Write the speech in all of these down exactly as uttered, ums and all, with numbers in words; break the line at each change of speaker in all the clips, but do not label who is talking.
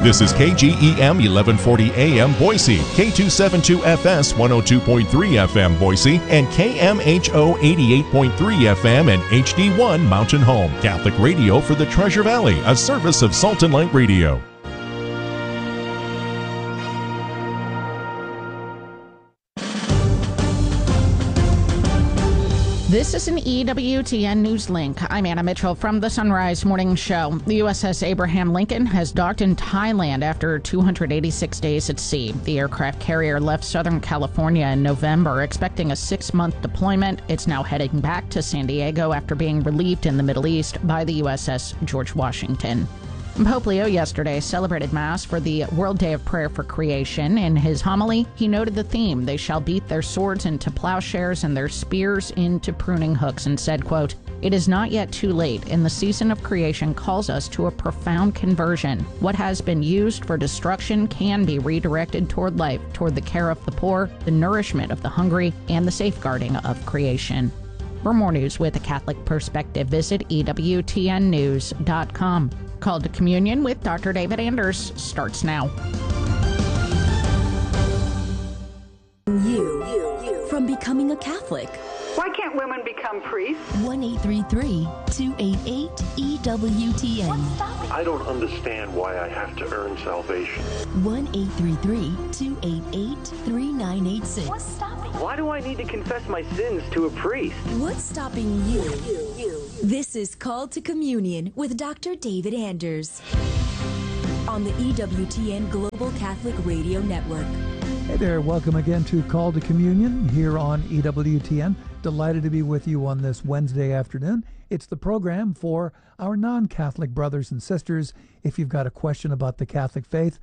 This is K G E M eleven forty A M Boise, K two seventy-two F S one oh two point three F M Boise, and K M H O eighty-eight point three F M and H D one Mountain Home. Catholic radio for the Treasure Valley, a service of Salt and Light Radio.
This is an E W T N News Link. I'm Anna Mitchell from the Sunrise Morning Show. The U S S Abraham Lincoln has docked in Thailand after two hundred eighty-six days at sea. The aircraft carrier left Southern California in November, expecting a six-month deployment. It's now heading back to San Diego after being relieved in the Middle East by the U S S George Washington. Pope Leo yesterday celebrated Mass for the World Day of Prayer for Creation. In his homily, he noted the theme, "They shall beat their swords into plowshares and their spears into pruning hooks," and said, quote, "It is not yet too late, and the season of creation calls us to a profound conversion. What has been used for destruction can be redirected toward life, toward the care of the poor, the nourishment of the hungry, and the safeguarding of creation." For more news with a Catholic perspective, visit E W T N news dot com. Call to Communion with Doctor David Anders starts now.
You, you, you. From becoming a Catholic.
Why can't women become priests?
one eight three three, two eight eight, E W T N.
I don't understand why I have to earn salvation.
one eight three three, two eight eight, three nine eight six.
What's stopping? Why do I need to confess my sins to a priest?
What's stopping you? you, you. This is Called to Communion with Doctor David Anders on the E W T N Global Catholic Radio Network.
Hey there, welcome again to Call to Communion here on E W T N. Delighted to be with you on this Wednesday afternoon. It's the program for our non-Catholic brothers and sisters. If you've got a question about the Catholic faith,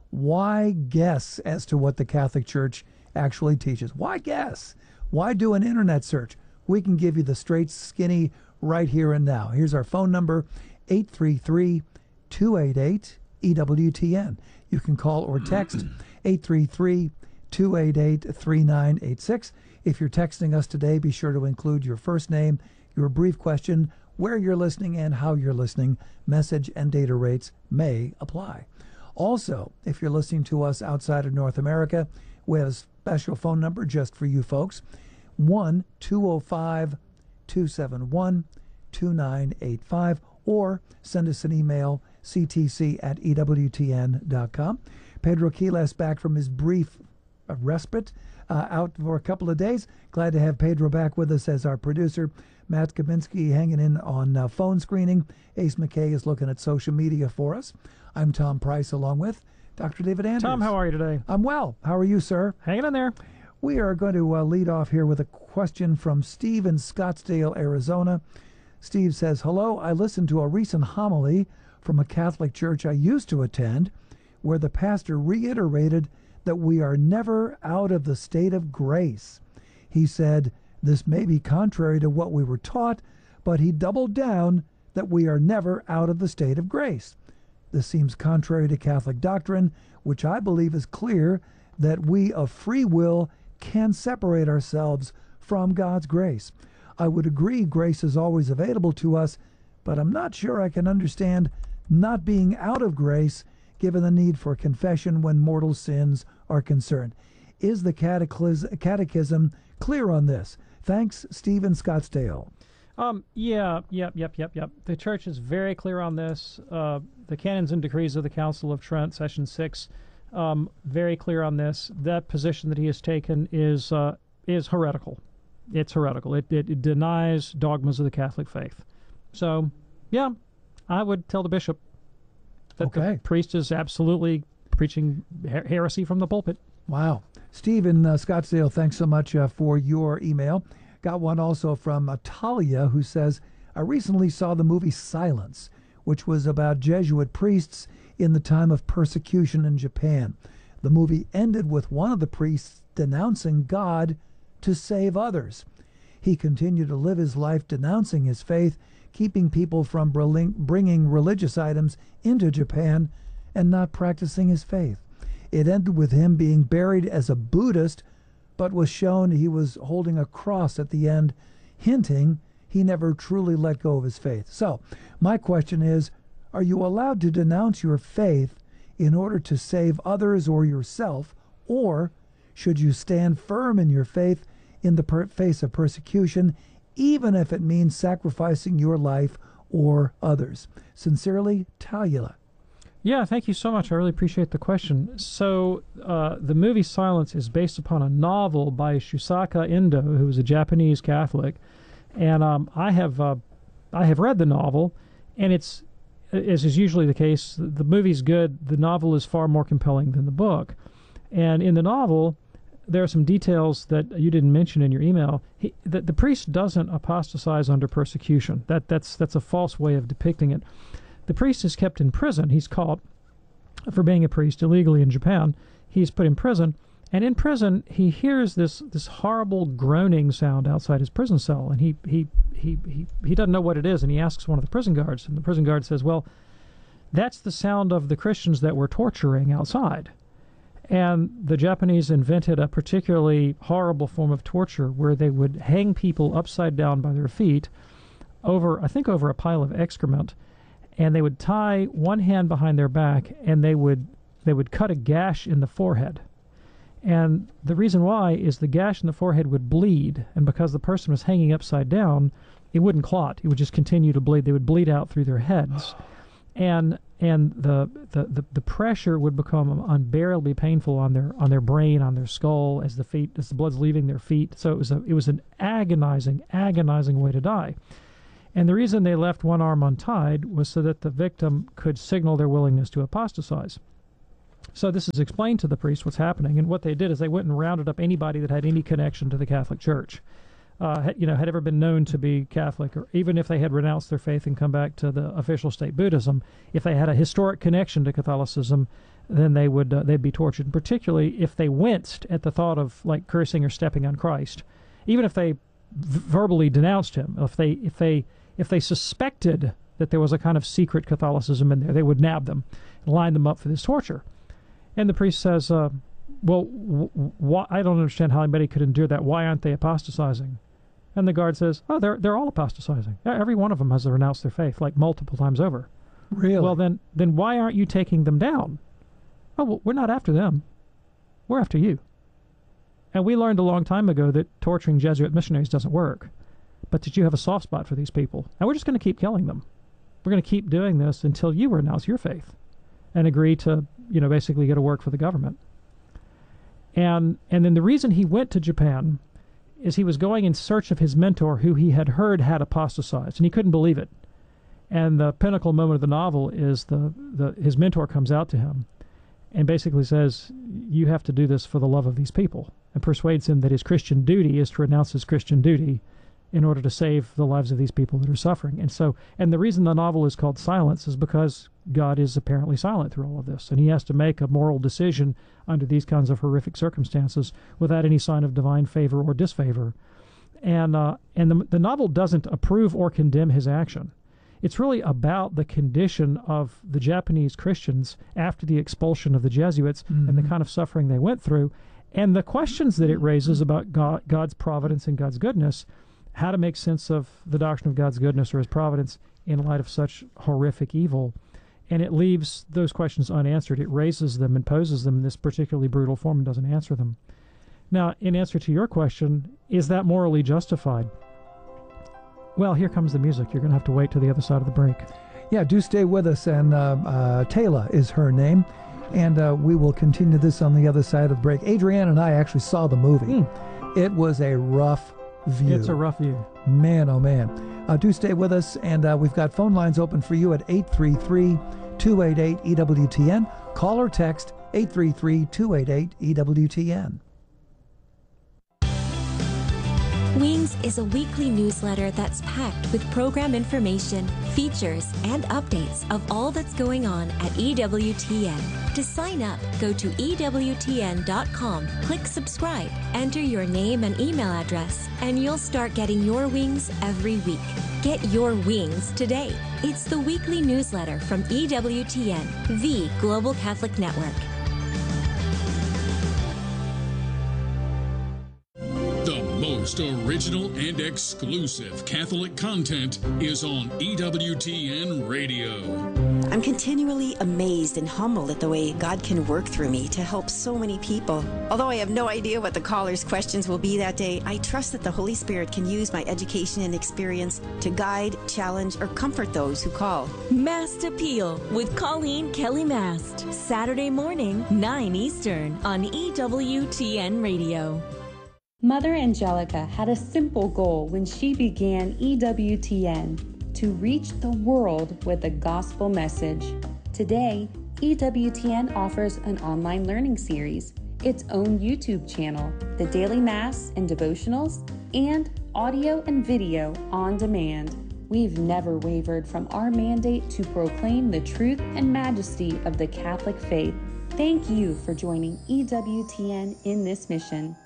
why guess as to what the Catholic Church actually teaches? Why guess? Why do an internet search? We can give you the straight, skinny, right here and now. Here's our phone number, eight three three, two eight eight, E W T N. You can call or text eight three three, two eight eight, three nine eight six. If you're texting us today, be sure to include your first name, your brief question, where you're listening, and how you're listening. Message and data rates may apply. Also, if you're listening to us outside of North America, we have a special phone number just for you folks, one two oh five, two seven one, two nine eight five, or send us an email, c t c at e w t n dot com. Pedro Quiles back from his brief uh, respite, uh, out for a couple of days. Glad to have Pedro back with us as our producer. Matt Kabinski hanging in on uh, phone screening. Ace McKay is looking at social media for us. I'm Tom Price along with Doctor David Anders.
Tom, how are you today?
I'm well. How are you, sir?
Hanging in there.
We are going to uh, lead off here with a question from Steve in Scottsdale, Arizona. Steve says, hello, I listened to a recent homily from a Catholic church I used to attend where the pastor reiterated that we are never out of the state of grace. He said, this may be contrary to what we were taught, but he doubled down that we are never out of the state of grace. This seems contrary to Catholic doctrine, which I believe is clear that we of free will can separate ourselves from God's grace. I would agree grace is always available to us, but I'm not sure I can understand not being out of grace given the need for confession when mortal sins are concerned. Is the catechis- catechism clear on this? Thanks, Stephen Scottsdale.
Um, yeah, yep, yep, yep, yep. The church is very clear on this. Uh, the canons and decrees of the Council of Trent, Session six, um, very clear on this. That position that he has taken is uh, is heretical. It's heretical. It, it, it denies dogmas of the Catholic faith. So, yeah, I would tell the bishop that
okay.
the priest is absolutely preaching her- heresy from the pulpit.
Wow. Steve in uh, Scottsdale, thanks so much uh, for your email. Got one also from uh, Talia, who says, I recently saw the movie Silence, which was about Jesuit priests in the time of persecution in Japan. The movie ended with one of the priests denouncing God to save others. He continued to live his life denouncing his faith, keeping people from bringing religious items into Japan and not practicing his faith. It ended with him being buried as a Buddhist, but was shown he was holding a cross at the end, hinting he never truly let go of his faith. So, my question is, are you allowed to denounce your faith in order to save others or yourself, or should you stand firm in your faith in the per- face of persecution, even if it means sacrificing your life or others? Sincerely, Talula.
Yeah, thank you so much. I really appreciate the question. So uh, the movie Silence is based upon a novel by Shusaka Endo, who was a Japanese Catholic. And um, I have uh, I have read the novel, and it's, as is usually the case, the movie's good. The novel is far more compelling than the book. And in the novel, there are some details that you didn't mention in your email. He, the, the priest doesn't apostatize under persecution. That that's that's a false way of depicting it. The priest is kept in prison. He's caught for being a priest illegally in Japan. He's put in prison, and in prison he hears this this horrible groaning sound outside his prison cell, and he he he he, he doesn't know what it is, and he asks one of the prison guards, and the prison guard says, "Well, that's the sound of the Christians that were torturing outside." And the Japanese invented a particularly horrible form of torture where they would hang people upside down by their feet over, I think, over a pile of excrement, and they would tie one hand behind their back, and they would they would cut a gash in the forehead. And the reason why is the gash in the forehead would bleed, and because the person was hanging upside down, it wouldn't clot. It would just continue to bleed. They would bleed out through their heads. And and the, the, the, the pressure would become unbearably painful on their on their brain, on their skull, as the feet as the blood's leaving their feet. So it was a it was an agonizing, agonizing way to die. And the reason they left one arm untied was so that the victim could signal their willingness to apostatize. So this is explained to the priest what's happening, and what they did is they went and rounded up anybody that had any connection to the Catholic Church. Uh, had, you know, had ever been known to be Catholic, or even if they had renounced their faith and come back to the official state Buddhism, if they had a historic connection to Catholicism, then they would uh, they'd be tortured. And particularly if they winced at the thought of like cursing or stepping on Christ, even if they v- verbally denounced him, if they if they if they suspected that there was a kind of secret Catholicism in there, they would nab them and line them up for this torture. And the priest says, uh, "Well, w- w- I don't understand how anybody could endure that. Why aren't they apostatizing?" And the guard says, "Oh, they're they're all apostatizing. Every one of them has renounced their faith, like multiple times over."
Really?
Well, then, then why aren't you taking them down? "Oh, well, we're not after them. We're after you." And we learned a long time ago that torturing Jesuit missionaries doesn't work, but that you have a soft spot for these people, and we're just going to keep killing them. We're going to keep doing this until you renounce your faith and agree to, you know, basically go to work for the government. And and then the reason he went to Japan is he was going in search of his mentor, who he had heard had apostatized, and he couldn't believe it. And the pinnacle moment of the novel is the, the his mentor comes out to him and basically says, "You have to do this for the love of these people," and persuades him that his Christian duty is to renounce his Christian duty in order to save the lives of these people that are suffering. And so, and the reason the novel is called Silence is because God is apparently silent through all of this, and he has to make a moral decision under these kinds of horrific circumstances without any sign of divine favor or disfavor. And uh, and the, the novel doesn't approve or condemn his action. It's really about the condition of the Japanese Christians after the expulsion of the Jesuits, mm-hmm. and the kind of suffering they went through, and the questions that it raises about God, God's providence and God's goodness, how to make sense of the doctrine of God's goodness or his providence in light of such horrific evil. And it leaves those questions unanswered. It raises them and poses them in this particularly brutal form and doesn't answer them. Now, in answer to your question, is that morally justified? Well, here comes the music. You're going to have to wait till the other side of the break.
Yeah, do stay with us. And uh, uh, Taylor is her name. And uh, we will continue this on the other side of the break. Adrienne and I actually saw the movie. Mm. It was a rough view.
It's a rough view.
Man, oh man. Uh, do stay with us, and uh, we've got phone lines open for you at eight three three, two eight eight, E W T N. Call or text eight three three, two eight eight, E W T N.
Wings is a weekly newsletter that's packed with program information, features, and updates of all that's going on at E W T N. To sign up, go to E W T N dot com, click subscribe, enter your name and email address, and you'll start getting your wings every week. Get your wings today. It's the weekly newsletter from E W T N, the Global Catholic Network.
The most most original and exclusive Catholic content is on E W T N Radio.
I'm continually amazed and humbled at the way God can work through me to help so many people. Although I have no idea what the callers' questions will be that day, I trust that the Holy Spirit can use my education and experience to guide, challenge, or comfort those who call.
Mast Appeal with Colleen Kelly Mast. Saturday morning, nine Eastern on E W T N Radio.
Mother Angelica had a simple goal when she began E W T N, to reach the world with the gospel message. Today, E W T N offers an online learning series, its own YouTube channel, the daily Mass and devotionals, and audio and video on demand. We've never wavered from our mandate to proclaim the truth and majesty of the Catholic faith. Thank you for joining E W T N in this mission.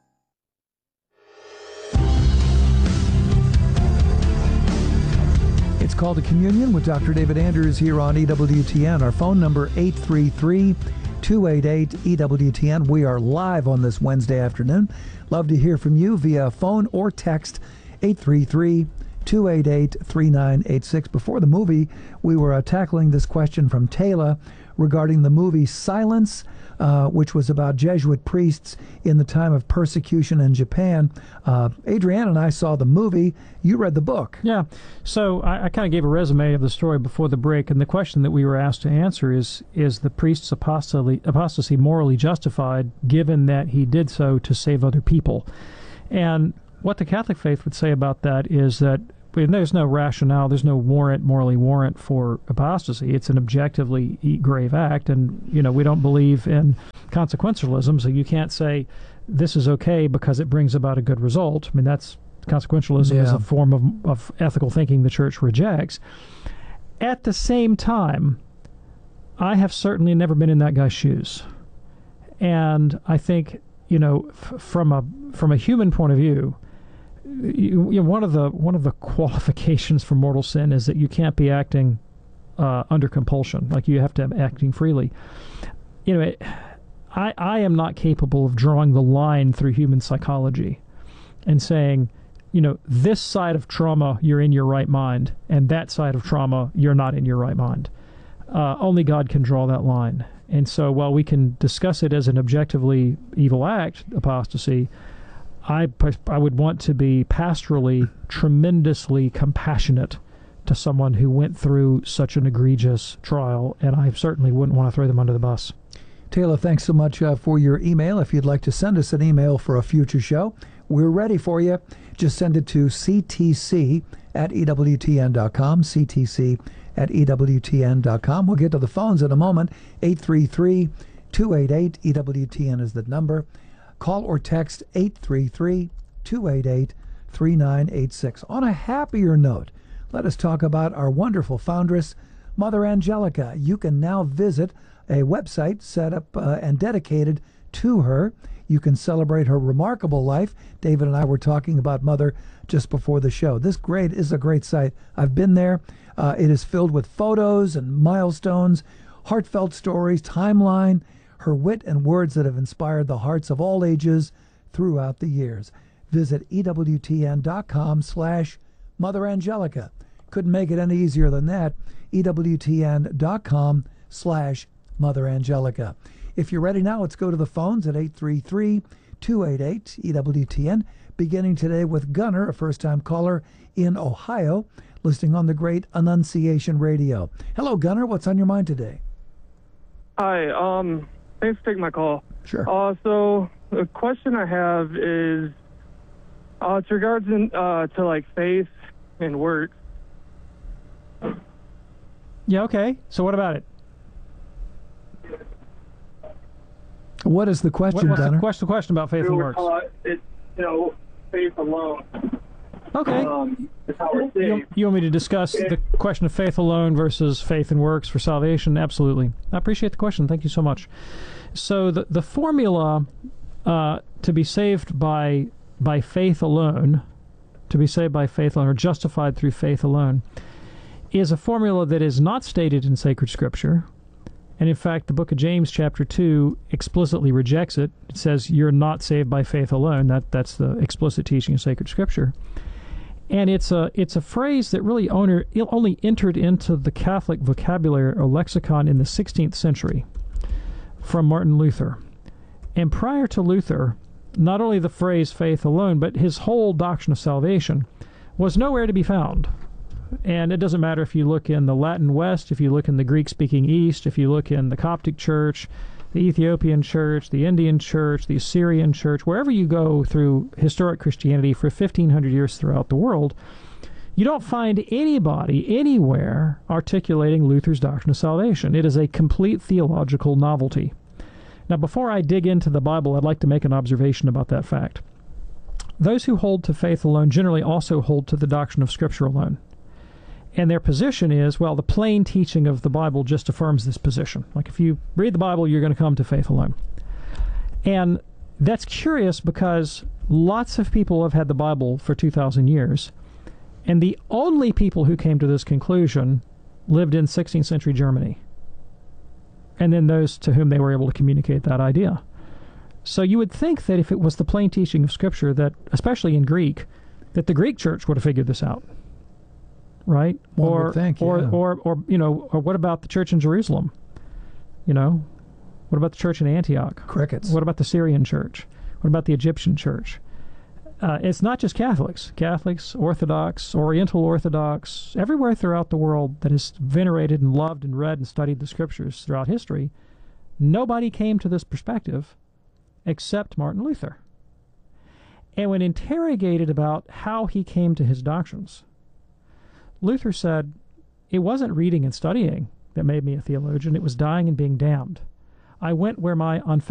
It's Call to Communion with Doctor David Anders here on E W T N. Our phone number eight three three, two eight eight, E W T N. We are live on this Wednesday afternoon. Love to hear from you via phone or text eight three three, two eight eight, three nine eight six. Before the movie, we were uh, tackling this question from Taylor regarding the movie Silence, uh, which was about Jesuit priests in the time of persecution in Japan. Uh, Adrienne and I saw the movie. You read the book.
Yeah. So I, I kind of gave a resume of the story before the break, and the question that we were asked to answer is, is the priest's apostasy, apostasy morally justified, given that he did so to save other people? And what the Catholic faith would say about that is that there's no rationale, there's no warrant, morally warrant for apostasy. It's an objectively grave act, and, you know, we don't believe in consequentialism, so you can't say this is okay because it brings about a good result. I mean, that's consequentialism yeah. is a form of, of ethical thinking the Church rejects. At the same time, I have certainly never been in that guy's shoes. And I think, you know, f- from a from a human point of view, You, you know, one of the one of the qualifications for mortal sin is that you can't be acting uh, under compulsion. Like, you have to be acting freely. You know, it, I I am not capable of drawing the line through human psychology and saying, you know, this side of trauma you're in your right mind, and that side of trauma you're not in your right mind. Uh, only God can draw that line. And so, while we can discuss it as an objectively evil act, apostasy, I, I would want to be pastorally tremendously compassionate to someone who went through such an egregious trial, and I certainly wouldn't want to throw them under the bus.
Taylor, thanks so much uh, for your email. If you'd like to send us an email for a future show, we're ready for you. Just send it to c t c at e w t n dot com, c t c at e w t n dot com. We'll get to the phones in a moment. eight three three, two eight eight, E W T N is the number. Call or text eight three three, two eight eight, three nine eight six. On a happier note, let us talk about our wonderful foundress, Mother Angelica. You can now visit a website set up uh, and dedicated to her. You can celebrate her remarkable life. David and I were talking about Mother just before the show. This great is a great site. I've been there. Uh, it is filled with photos and milestones, heartfelt stories, timeline, her wit and words that have inspired the hearts of all ages throughout the years. Visit ewtn.com slash Mother Angelica. Couldn't make it any easier than that. ewtn.com slash Mother Angelica. If you're ready now, let's go to the phones at eight three three, two eight eight, E W T N. Beginning today with Gunnar, a first-time caller in Ohio, listening on the great Annunciation Radio. Hello, Gunnar. What's on your mind today?
Hi. Um... Thanks for taking my call.
Sure.
Uh, so the question I have is, uh, it's regards in, uh, to like faith and work.
Yeah. Okay. So what about it?
What is the question,
what, what's
Gunnar?
the question, question about faith and works?
Uh, it's, you know, faith alone.
Okay.
Um, is how we're
you, you want me to discuss the question of faith alone versus faith and works for salvation? Absolutely. I appreciate the question. Thank you so much. So the the formula uh, to be saved by by faith alone, to be saved by faith alone, or justified through faith alone, is a formula that is not stated in sacred Scripture, And in fact, the book of James, chapter two, explicitly rejects it. It says you're not saved by faith alone. That That's the explicit teaching of sacred Scripture. And it's a it's a phrase that really owner, only entered into the Catholic vocabulary or lexicon in the sixteenth century from Martin Luther. And prior to Luther, not only the phrase faith alone, but his whole doctrine of salvation was nowhere to be found. And it doesn't matter if you look in the Latin West, if you look in the Greek-speaking East, if you look in the Coptic Church, the Ethiopian Church, the Indian Church, the Assyrian Church, wherever you go through historic Christianity for fifteen hundred years throughout the world, you don't find anybody anywhere articulating Luther's doctrine of salvation. It is a complete theological novelty. Now, before I dig into the Bible, I'd like to make an observation about that fact. Those who hold to faith alone generally also hold to the doctrine of Scripture alone. And their position is, well, the plain teaching of the Bible just affirms this position. Like if you read the Bible, you're going to come to faith alone. And that's curious because lots of people have had the Bible for two thousand years, and the only people who came to this conclusion lived in sixteenth century Germany, and then those to whom they were able to communicate that idea. So you would think that if it was the plain teaching of Scripture, that, especially in Greek, that the Greek church would have figured this out. Right?
One
or,
would think,
or,
yeah.
or, or, you know, or what about the church in Jerusalem? You know, what about the church in Antioch?
Crickets.
What about the Syrian church? What about the Egyptian church? Uh, it's not just Catholics. Catholics, Orthodox, Oriental Orthodox, everywhere throughout the world that has venerated and loved and read and studied the Scriptures throughout history, nobody came to this perspective except Martin Luther. And when interrogated about how he came to his doctrines, Luther said, it wasn't reading and studying that made me a theologian. It was dying and being damned. I went where my unfounded